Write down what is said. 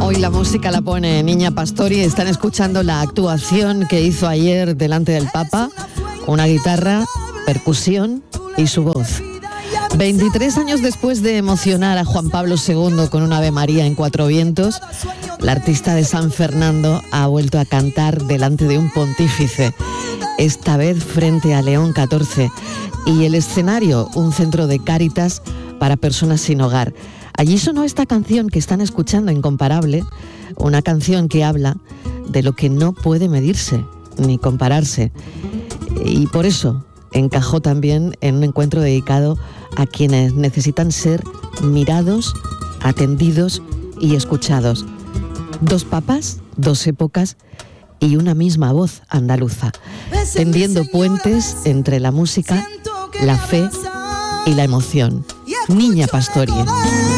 Hoy la música la pone Niña Pastori. Están escuchando la actuación que hizo ayer delante del Papa, una guitarra, percusión y su voz. 23 años después de emocionar a Juan Pablo II con un Ave María en 4 vientos, la artista de San Fernando ha vuelto a cantar delante de un pontífice, esta vez frente a León XIV, y el escenario, un centro de Cáritas para personas sin hogar. Allí sonó esta canción que están escuchando, Incomparable, una canción que habla de lo que no puede medirse ni compararse. Y por eso encajó también en un encuentro dedicado a quienes necesitan ser mirados, atendidos y escuchados. 2 papas, 2 épocas y una misma voz andaluza, tendiendo puentes entre la música, la fe y la emoción. Niña Pastori.